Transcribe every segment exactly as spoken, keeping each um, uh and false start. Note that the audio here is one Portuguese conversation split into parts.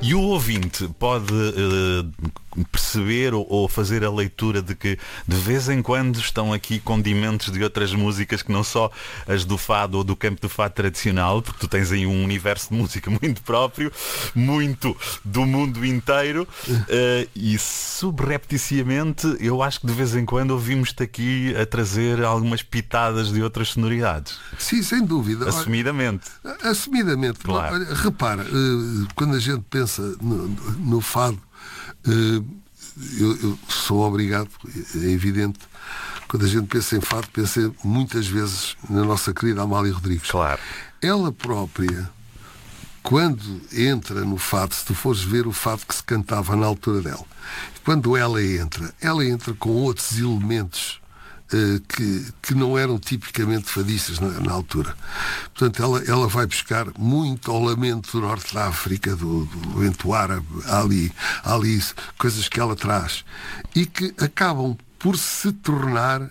E o ouvinte pode uh, perceber ou, ou fazer a leitura de que de vez em quando estão aqui condimentos de outras músicas que não só as do fado ou do campo do fado tradicional, porque tu tens aí um universo de música muito próprio, muito do mundo inteiro, uh, e subrepticiamente eu acho que de vez em quando ouvimos-te aqui a trazer algumas pitadas de outras sonoridades. Sim, sem dúvida. Assumidamente. Olha, assumidamente. Claro. Olha, repara, uh, quando a gente pensa no, no fado, uh, eu, eu sou obrigado, é evidente, quando a gente pensa em fado, pensa muitas vezes na nossa querida Amália Rodrigues. Claro. Ela própria, quando entra no fado, se tu fores ver o fado que se cantava na altura dela, quando ela entra, ela entra com outros elementos uh, que, que não eram tipicamente fadistas na, na altura. Portanto, ela, ela vai buscar muito ao lamento do norte da África, do, do vento árabe, há ali, há ali coisas que ela traz e que acabam por se tornar,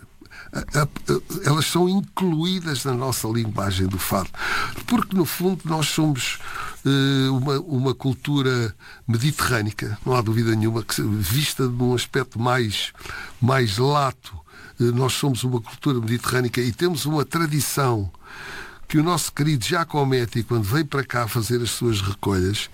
elas são incluídas na nossa linguagem do fado, porque no fundo nós somos uh, uma, uma cultura mediterrânica, não há dúvida nenhuma, que vista num aspecto mais, mais lato, uh, nós somos uma cultura mediterrânica e temos uma tradição que o nosso querido Giacometti, quando veio para cá fazer as suas recolhas,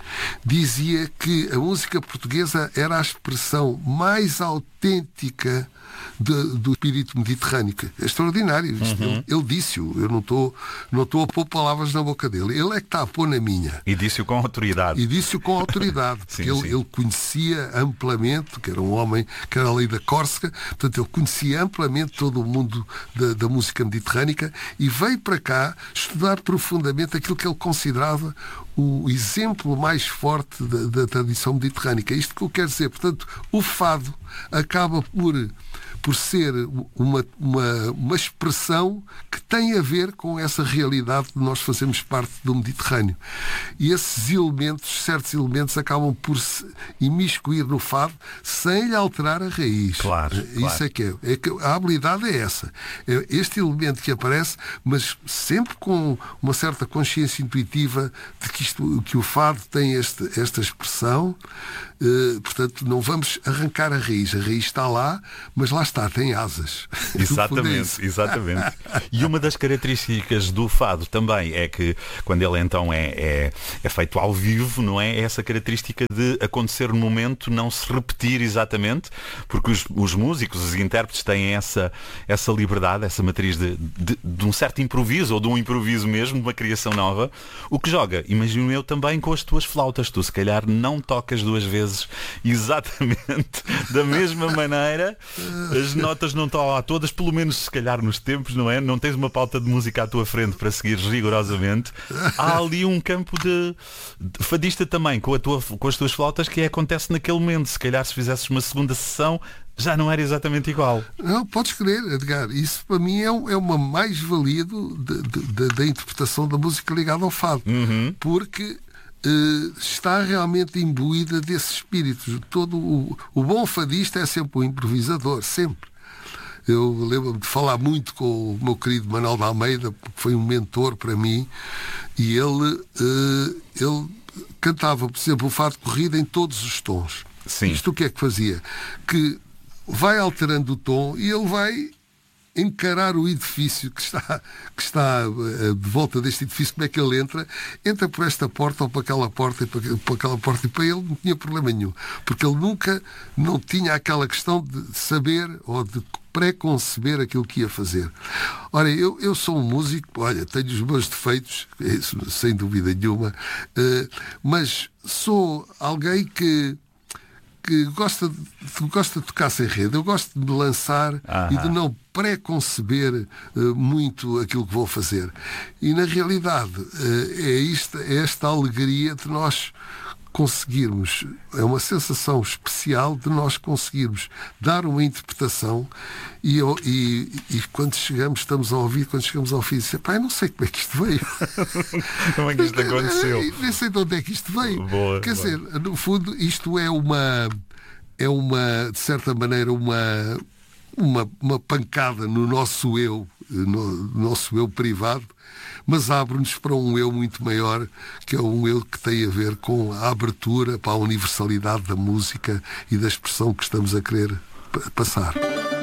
dizia que a música portuguesa era a expressão mais autêntica de, do espírito mediterrâneo. É extraordinário. Isto, uhum. Ele, ele disse-o. Eu não estou não estou a pôr palavras na boca dele. Ele é que está a pôr na minha. E disse-o com autoridade. E disse-o com autoridade. Porque sim, ele, sim. ele conhecia amplamente, que era um homem que era ali da Córsega, portanto, ele conhecia amplamente todo o mundo da, da música mediterrânica e veio para cá estudar profundamente aquilo que ele considerava o exemplo mais forte da, da tradição mediterrânica. Isto que eu quero dizer. Portanto, o fado acaba por, por ser uma, uma, uma expressão que tem a ver com essa realidade de nós fazermos parte do Mediterrâneo. E esses elementos, certos elementos, acabam por se imiscuir no fado sem lhe alterar a raiz. Claro, Isso claro. é que é. é que a habilidade é essa. É este elemento que aparece, mas sempre com uma certa consciência intuitiva de que, isto, que o fado tem este, esta expressão. Uh, portanto, não vamos arrancar a raiz. A raiz está lá, mas lá está, tem asas. Exatamente, exatamente. E uma das características do fado também é que quando ele então é, é, é feito ao vivo, não é? É essa característica de acontecer no momento, não se repetir exatamente, porque os, os músicos, os intérpretes têm essa, essa liberdade, essa matriz de, de, de um certo improviso, ou de um improviso mesmo, de uma criação nova, o que joga, imagino eu, também com as tuas flautas. Tu se calhar não tocas duas vezes exatamente da mesma maneira, as notas não estão lá todas, pelo menos se calhar nos tempos, não é? Não tens uma pauta de música à tua frente para seguir rigorosamente. Há ali um campo de, de fadista também com, a tua, com as tuas flautas que acontece naquele momento. Se calhar se fizesses uma segunda sessão já não era exatamente igual. Não, podes crer, Edgar. Isso para mim é, é uma mais-valia do, de, de, de, da interpretação da música ligada ao fado. Uhum. Porque Uh, está realmente imbuída desse espírito. Todo o, o bom fadista é sempre um improvisador, sempre. Eu lembro-me de falar muito com o meu querido Manuel de Almeida, porque foi um mentor para mim, e ele, uh, ele cantava, por exemplo, o fado de corrida em todos os tons. Sim. Isto o que é que fazia? Que vai alterando o tom e ele vai encarar o edifício que está, que está uh, de volta deste edifício. Como é que ele entra? Entra por esta porta ou para aquela porta e para, para aquela porta, e para ele não tinha problema nenhum, porque ele nunca não tinha aquela questão de saber ou de pré-conceber aquilo que ia fazer. Ora, eu, eu sou um músico, olha, tenho os meus defeitos, isso, sem dúvida nenhuma, uh, mas sou alguém que que gosta de, gosta de tocar sem rede. Eu gosto de me lançar Aham. e de não pré-conceber uh, muito aquilo que vou fazer. E, na realidade, uh, é, isto, é esta alegria de nós conseguirmos, é uma sensação especial de nós conseguirmos dar uma interpretação e, eu, e, e quando chegamos, estamos a ouvir, quando chegamos ao fim, dizemos, pá, eu não sei como é que isto veio. Como é que isto aconteceu? Nem sei de onde é que isto veio. Boa, Quer boa. dizer, no fundo, isto é uma, é uma, de certa maneira, uma, uma, uma pancada no nosso eu, no nosso eu privado, mas abre-nos para um eu muito maior, que é um eu que tem a ver com a abertura para a universalidade da música e da expressão que estamos a querer p- passar.